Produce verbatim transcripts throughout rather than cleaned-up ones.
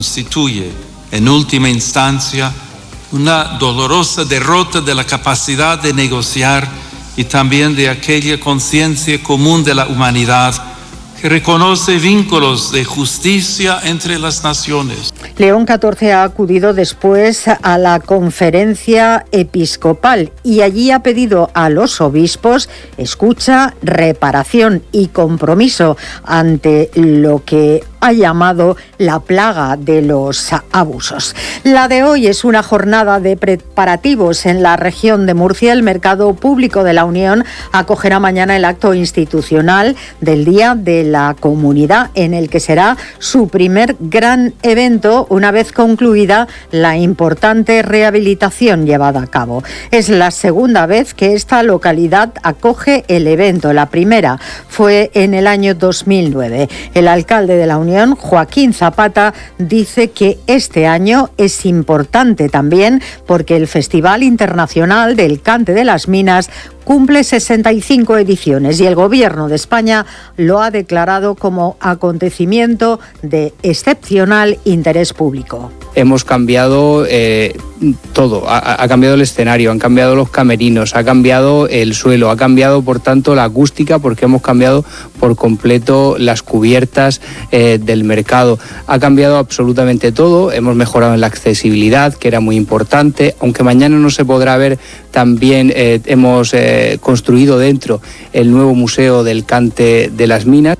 constituye, en última instancia, una dolorosa derrota de la capacidad de negociar y también de aquella conciencia común de la humanidad que reconoce vínculos de justicia entre las naciones. León catorce ha acudido después a la conferencia episcopal y allí ha pedido a los obispos escucha, reparación y compromiso ante lo que ha llamado la plaga de los abusos. La de hoy es una jornada de preparativos en la región de Murcia. El Mercado Público de la Unión acogerá mañana el acto institucional del Día de la Comunidad, en el que será su primer gran evento una vez concluida la importante rehabilitación llevada a cabo. Es la segunda vez que esta localidad acoge el evento. La primera fue en el año dos mil nueve. El alcalde de la Unión, Joaquín Zapata, dice que este año es importante también porque el Festival Internacional del Cante de las Minas cumple sesenta y cinco ediciones y el Gobierno de España lo ha declarado como acontecimiento de excepcional interés público. Hemos cambiado eh, todo, ha, ha cambiado el escenario, han cambiado los camerinos, ha cambiado el suelo, ha cambiado por tanto la acústica porque hemos cambiado por completo las cubiertas eh, del mercado. Ha cambiado absolutamente todo, hemos mejorado en la accesibilidad, que era muy importante, aunque mañana no se podrá ver, también eh, hemos eh, construido dentro el nuevo Museo del Cante de las Minas.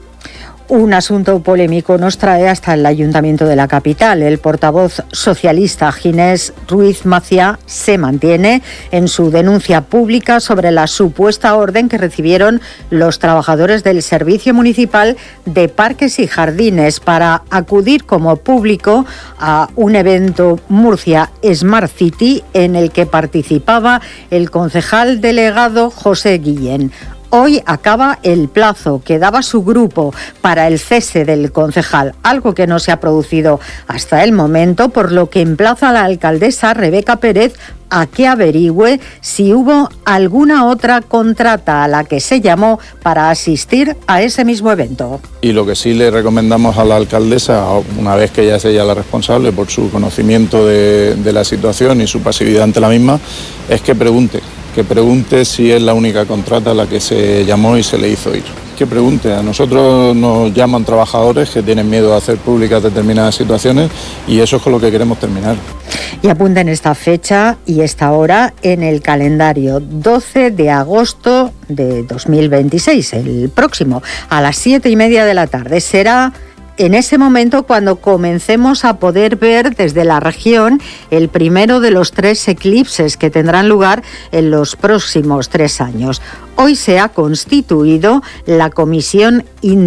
Un asunto polémico nos trae hasta el Ayuntamiento de la capital. El portavoz socialista Ginés Ruiz Maciá se mantiene en su denuncia pública sobre la supuesta orden que recibieron los trabajadores del Servicio Municipal de Parques y Jardines para acudir como público a un evento Murcia Smart City en el que participaba el concejal delegado José Guillén. Hoy acaba el plazo que daba su grupo para el cese del concejal, algo que no se ha producido hasta el momento, por lo que emplaza a la alcaldesa Rebeca Pérez a que averigüe si hubo alguna otra contrata a la que se llamó para asistir a ese mismo evento. Y lo que sí le recomendamos a la alcaldesa, una vez que ella es ella la responsable por su conocimiento de, de la situación y su pasividad ante la misma, es que pregunte. que pregunte si es la única contrata a la que se llamó y se le hizo ir. Que pregunte, a nosotros nos llaman trabajadores que tienen miedo a hacer públicas determinadas situaciones y eso es con lo que queremos terminar. Y apunten esta fecha y esta hora en el calendario: doce de agosto de dos mil veintiséis, el próximo, a las siete y media de la tarde. Será en ese momento cuando comencemos a poder ver desde la región el primero de los tres eclipses que tendrán lugar en los próximos tres años. Hoy se ha constituido la Comisión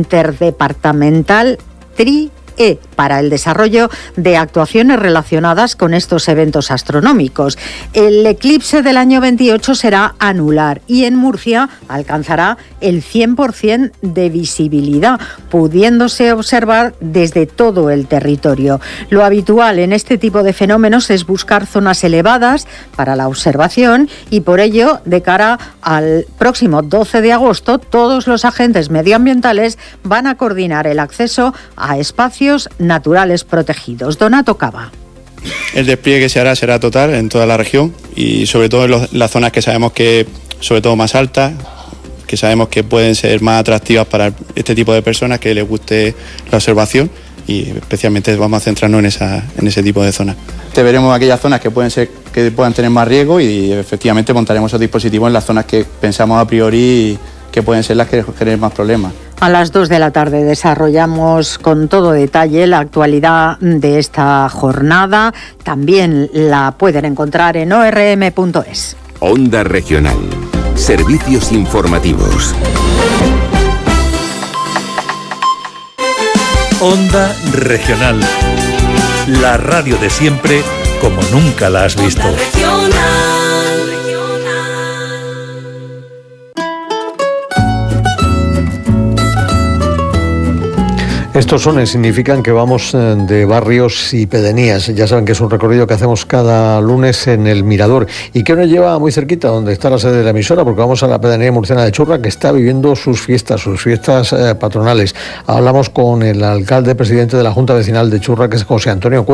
Interdepartamental Tri E para el desarrollo de actuaciones relacionadas con estos eventos astronómicos. El eclipse del año veintiocho será anular y en Murcia alcanzará el cien por ciento de visibilidad, pudiéndose observar desde todo el territorio. Lo habitual en este tipo de fenómenos es buscar zonas elevadas para la observación y por ello, de cara al próximo doce de agosto, todos los agentes medioambientales van a coordinar el acceso a espacios naturales protegidos. Donato Cava. El despliegue que se hará será total en toda la región y sobre todo en los, las zonas que sabemos que, sobre todo más altas, que sabemos que pueden ser más atractivas para este tipo de personas que les guste la observación y especialmente vamos a centrarnos en, esa, en ese tipo de zonas. Te veremos aquellas zonas que pueden ser que puedan tener más riesgo y efectivamente montaremos esos dispositivos en las zonas que pensamos a priori que pueden ser las que generen más problemas. A las dos de la tarde desarrollamos con todo detalle la actualidad de esta jornada. También la pueden encontrar en o r m punto es. Onda Regional. Servicios informativos. Onda Regional. La radio de siempre como nunca la has visto. Estos sones significan que vamos de barrios y pedanías. Ya saben que es un recorrido que hacemos cada lunes en el Mirador y que nos lleva muy cerquita donde está la sede de la emisora, porque vamos a la pedanía murciana de Churra, que está viviendo sus fiestas, sus fiestas eh, patronales. Hablamos con el alcalde presidente de la Junta Vecinal de Churra, que es José Antonio Cuevas.